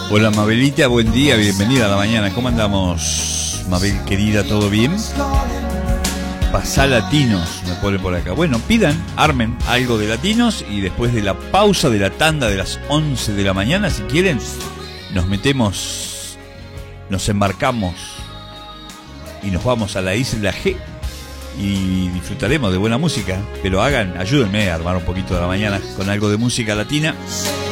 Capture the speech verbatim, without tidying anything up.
Hola Mabelita, buen día, bienvenida a la mañana. ¿Cómo andamos, Mabel querida? ¿Todo bien? Pasá latinos, me pone por acá. Bueno, pidan, armen algo de latinos y después de la pausa de la tanda de las once de la mañana, si quieren, nos metemos, nos embarcamos y nos vamos a la isla G y disfrutaremos de buena música. Pero hagan, ayúdenme a armar un poquito de la mañana con algo de música latina.